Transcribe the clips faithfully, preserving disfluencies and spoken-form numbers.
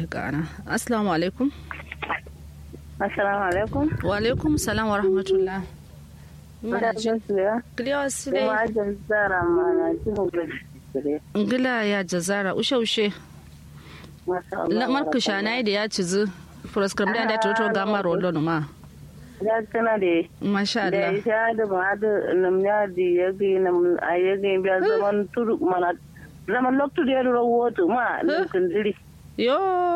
gana. Assalamu alaikum. Assalamu alaikum. Wa alaikum salam wa rahmatullah. Mana jin suya? Kliwa sile. Kuma ajin zara mana jin gure. Ngila ya jazara ushe ushe. Masha Allah. Lamar kushana da ya cizu. Furaskram da da toto gama rollo ma. Ya tana da. Masha Allah. Da ya da ba da namnya da yage nam ayage biya zaman turu mana zaman loktu da ro woto ma lokun diri. Yo.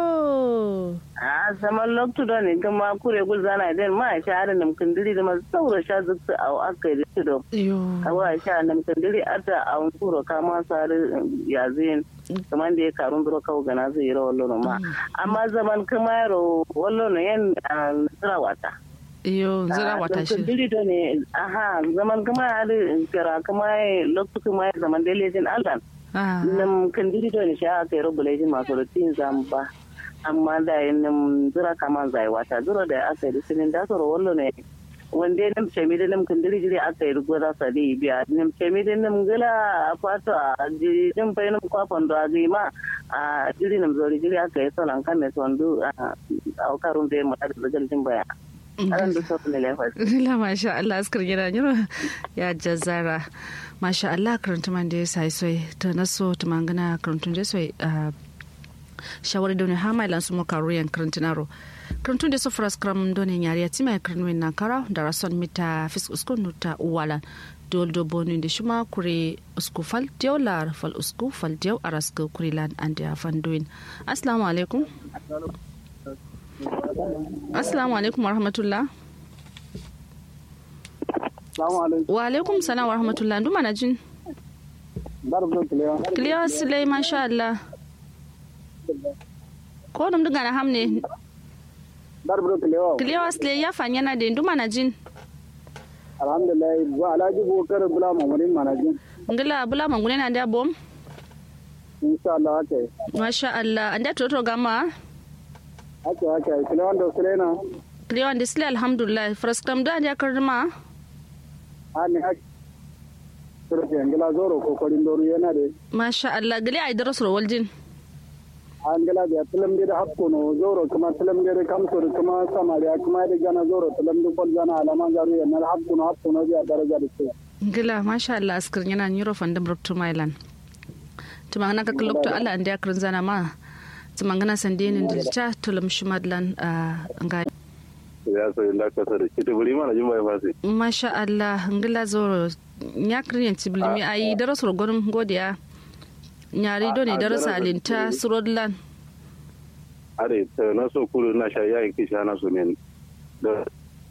A zaman loktu da ne kuma kure gul zana da ma sha da nam kundiri da ma saura sha zukta a aka da tudo. Yo. Awa sha nam kundiri ata a kuro kama sare yazin kaman da ya karun duro kawo gana zai yi rawar lono ma amma zaman kuma yaro wallo no yan zira wata iyo zira wata shi dili to ne aha zaman kuma yaro kira kuma lokacin kuma zaman da lejin allan nam kan dili to ne sha kai rubu lejin masu rutin zamba amma da yin zira kama zai wata zira da aka yi sinin da soro wallo ne wanda nam chemi da nam kandiri jiri aka yi rugoda sadi biya nam chemi da nam gala fato a jiri din pai nam kwa pando agi ma a jiri nam zori jiri aka yi solan kan ne sondu a karun da ma da gal din baya aran da so ne lefa la masha Allah askar gida nyiro ya jazara masha Allah karanta man da sai sai to naso to mangana karantun da sai shawari da ne ha mai lan su mo karuyan karantinaro karantun da sofra skram doni nyari atima karnwe na kara da rason mita fis usko nuta uwala doldo bonu da shuma kure usku fal diyo lar fal usku fal diyo araska kure lan ande afanduin. Assalamu alaikum. Assalamu alaikum warahmatullah. Assalamu alaikum. Wa alaikum salam warahmatullah. Nduma na jin. Barbu kliya. Kliya silai masha Allah. Ko dum duga na hamne. Barbu kliya. Kliya silai ya fanya na de nduma na jin. Alhamdulillah wa alaji bokar bula mamurin manajin. Ngila bula mangune na da bom. Insha Allah ake. Masha Allah. Anda toto gama. Ake ake. Kliya da silena. Kliya da silai alhamdulillah. Fraskam da anda karma. Ani ake. Ngila zoro kokorin doru yana de. Masha Allah. Gali ai daras ro waljin. angela da film da hakko no zoro kuma film da kamsur kuma samariya kuma da gana zoro film da bol gana alaman garu yana hakko no hakko no da daraja da su ngila masha Allah askar yana nyuro fandam ruptu mailan tumangana ka klokto Allah ande akran zana ma tumangana sandene dilcha tulam shumadlan nga ya so inda ka sare kiti buri mana jin bai fasi masha Allah ngila zoro nyakrin yanti bilmi ayi darasro gonum godiya nyari do ne darasa linta surodlan are na so kulu na sha yayin kisha na so men da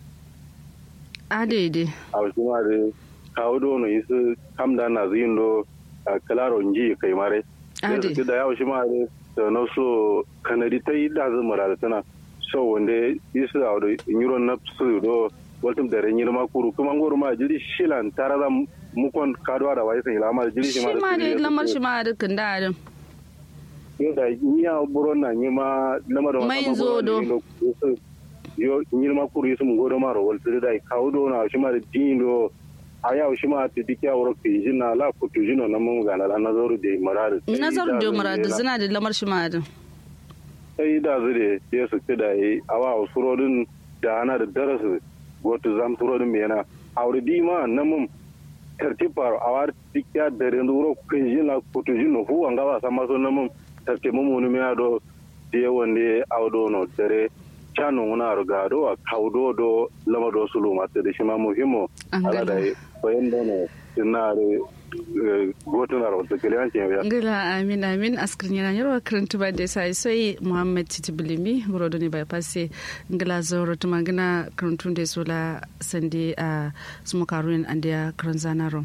adede awsu mare kawo do no yisu kamda na zindo kalaro nji kai mare ade da yawo shi mare na so kanadi tai da zuma da tana so wanda yisu awdo nyuro na su do waltum da renyir ma kuru kuma ngoro ma jiri shilan tarada mukon kadwa da wai sai lamar jiri shi ma da lamar shi ma da kanda adam da niya buron na nyima lamar da mai zo do yo nyir ma kuru yisu ngoro ma ro waltu da kawo do na shi ma da dindo aya shi ma ta dikiya woro ki jina la ku tu jino na mun ga na nazaru de marad nazaru de marad zina da lamar shi ma da sai da zure yesu da yi awa usurodin da ana da darasu goto zam turo dum yana awre dima namum tertipar awar tikya dere nduro kinjina kutujino hu anga wa sama so namum terke mumu ni meado de wonde awdo no dere chanu una roga do kawdo do lama do sulu matte de shima muhimo ala dai koyendo no tinare goto na ro tekele ya ngila amin amin askrin yana yaro karanta ba da sai sai Muhammad Titibilimi brodo ne bai passe ngila zoro to magana karantun da sola sande a smukarun andiya karanzanaro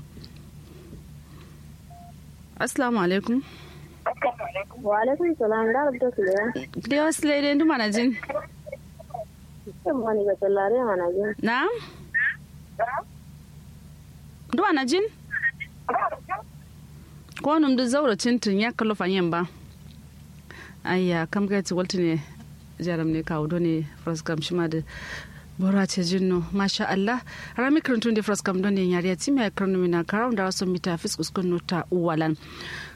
assalamu alaikum wa alaikum salam da rabta sule da wasu laide ndu manajin mani ga tallare manajin na'am ndu manajin ko num da zaura tintin ya kallo fanyen ba ayya kam ga walti ne jaram ne kawo do ne fraskam shima da bora ce jinno masha Allah rami karantun da fraskam don ne yari ya timi ya karnu mina karam da wasu mita fiskus kun nota uwalan